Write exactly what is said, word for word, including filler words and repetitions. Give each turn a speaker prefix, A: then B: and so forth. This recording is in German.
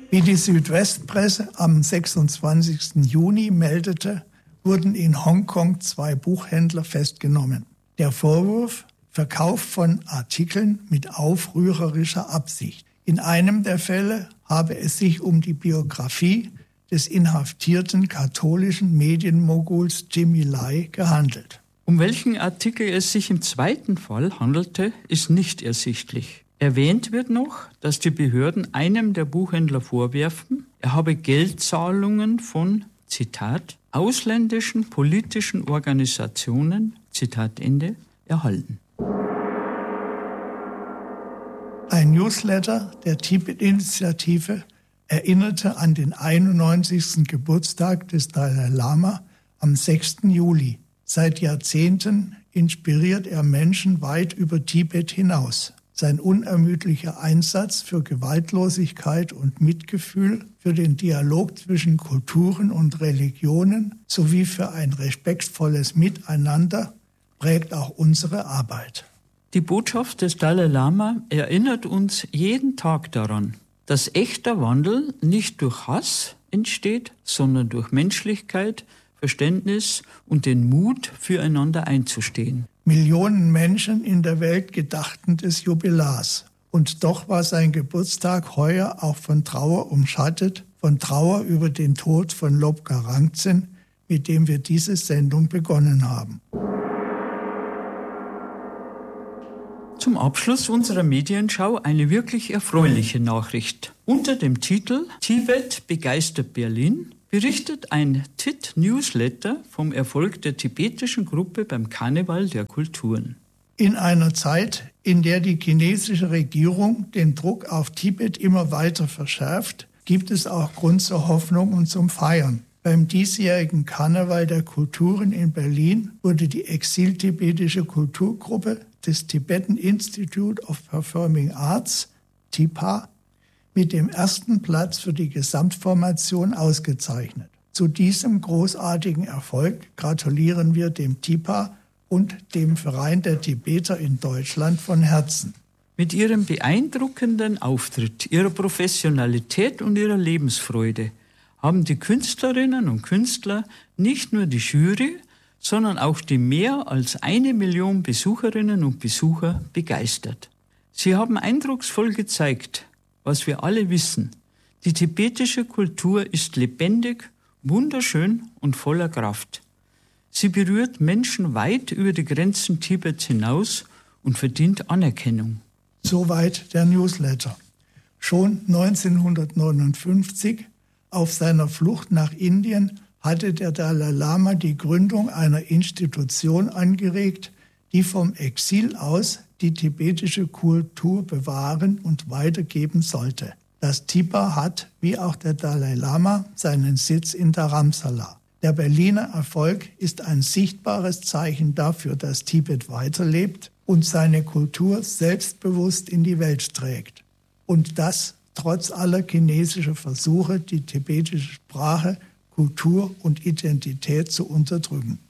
A: Wie die Südwestpresse am sechsundzwanzigsten Juni meldete, wurden in Hongkong zwei Buchhändler festgenommen. Der Vorwurf: Verkauf von Artikeln mit aufrührerischer Absicht. In einem der Fälle habe es sich um die Biografie des inhaftierten katholischen Medienmoguls Jimmy Lai gehandelt.
B: Um welchen Artikel es sich im zweiten Fall handelte, ist nicht ersichtlich. Erwähnt wird noch, dass die Behörden einem der Buchhändler vorwerfen, er habe Geldzahlungen von, Zitat, ausländischen politischen Organisationen, Zitat Ende, erhalten.
A: Ein Newsletter der Tibet-Initiative erinnerte an den einundneunzigsten Geburtstag des Dalai Lama am sechsten Juli. Seit Jahrzehnten inspiriert er Menschen weit über Tibet hinaus. Sein unermüdlicher Einsatz für Gewaltlosigkeit und Mitgefühl, für den Dialog zwischen Kulturen und Religionen sowie für ein respektvolles Miteinander prägt auch unsere Arbeit.
B: Die Botschaft des Dalai Lama erinnert uns jeden Tag daran, dass echter Wandel nicht durch Hass entsteht, sondern durch Menschlichkeit, Verständnis und den Mut, füreinander einzustehen.
A: Millionen Menschen in der Welt gedachten des Jubilars. Und doch war sein Geburtstag heuer auch von Trauer umschattet, von Trauer über den Tod von Lobka Rangtsen, mit dem wir diese Sendung begonnen haben.
B: Zum Abschluss unserer Medienschau eine wirklich erfreuliche Nachricht. Unter dem Titel Tibet begeistert Berlin berichtet ein T I T-Newsletter vom Erfolg der tibetischen Gruppe beim Karneval der Kulturen.
A: In einer Zeit, in der die chinesische Regierung den Druck auf Tibet immer weiter verschärft, gibt es auch Grund zur Hoffnung und zum Feiern. Beim diesjährigen Karneval der Kulturen in Berlin wurde die exil-tibetische Kulturgruppe des Tibetan Institute of Performing Arts, T I P A, mit dem ersten Platz für die Gesamtformation ausgezeichnet. Zu diesem großartigen Erfolg gratulieren wir dem T I P A und dem Verein der Tibeter in Deutschland von Herzen.
B: Mit ihrem beeindruckenden Auftritt, ihrer Professionalität und ihrer Lebensfreude haben die Künstlerinnen und Künstler nicht nur die Jury, sondern auch die mehr als eine Million Besucherinnen und Besucher begeistert. Sie haben eindrucksvoll gezeigt, was wir alle wissen. Die tibetische Kultur ist lebendig, wunderschön und voller Kraft. Sie berührt Menschen weit über die Grenzen Tibets hinaus und verdient Anerkennung.
A: Soweit der Newsletter. Schon neunzehnhundertneunundfünfzig, auf seiner Flucht nach Indien, hatte der Dalai Lama die Gründung einer Institution angeregt, die vom Exil aus die tibetische Kultur bewahren und weitergeben sollte. Das T I P A hat, wie auch der Dalai Lama, seinen Sitz in Dharamsala. Der Berliner Erfolg ist ein sichtbares Zeichen dafür, dass Tibet weiterlebt und seine Kultur selbstbewusst in die Welt trägt. Und das trotz aller chinesischer Versuche, die tibetische Sprache, Kultur und Identität zu unterdrücken.